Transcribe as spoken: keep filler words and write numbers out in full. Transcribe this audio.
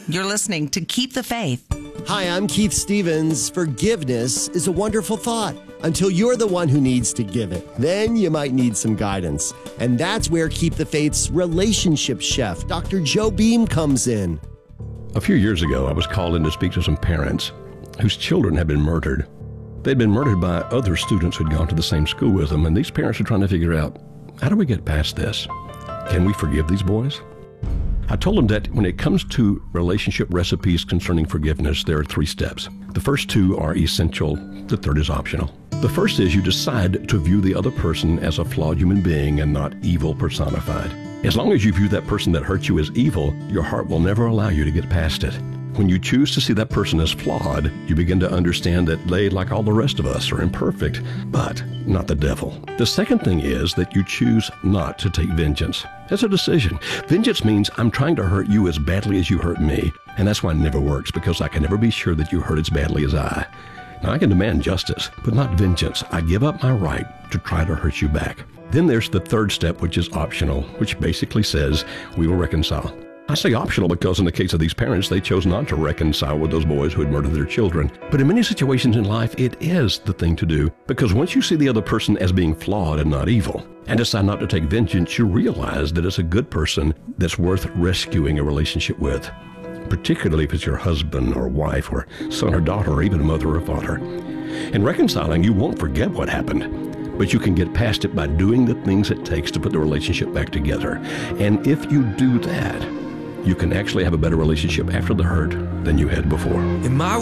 You're listening to Keep the Faith. Hi, I'm Keith Stevens. Forgiveness is a wonderful thought until you're the one who needs to give it. Then you might need some guidance. And that's where Keep the Faith's relationship chef, Doctor Joe Beam, comes in. A few years ago, I was called in to speak to some parents whose children had been murdered. They'd been murdered by other students who'd gone to the same school with them, and these parents are trying to figure out, how do we get past this? Can we forgive these boys? I told them that when it comes to relationship recipes concerning forgiveness, there are three steps. The first two are essential. The third is optional. The first is you decide to view the other person as a flawed human being and not evil personified. As long as you view that person that hurt you as evil, your heart will never allow you to get past it. When you choose to see that person as flawed, you begin to understand that they, like all the rest of us, are imperfect, but not the devil. The second thing is that you choose not to take vengeance. It's a decision. Vengeance means I'm trying to hurt you as badly as you hurt me, and that's why it never works, because I can never be sure that you hurt as badly as I. Now, I can demand justice, but not vengeance. I give up my right to try to hurt you back. Then there's the third step, which is optional, which basically says we will reconcile. I say optional because in the case of these parents, they chose not to reconcile with those boys who had murdered their children. But in many situations in life, it is the thing to do, because once you see the other person as being flawed and not evil, and decide not to take vengeance, you realize that it's a good person that's worth rescuing a relationship with, particularly if it's your husband or wife or son or daughter or even mother or father. In reconciling, you won't forget what happened, but you can get past it by doing the things it takes to put the relationship back together. And if you do that, you can actually have a better relationship after the hurt than you had before. In my